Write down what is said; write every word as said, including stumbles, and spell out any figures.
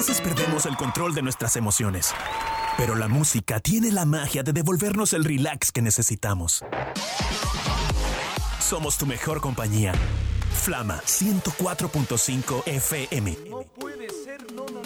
veces perdemos el control de nuestras emociones. Pero la música tiene la magia de devolvernos el relax que necesitamos. Somos tu mejor compañía. Flama ciento cuatro punto cinco F M. No puede ser, no, no.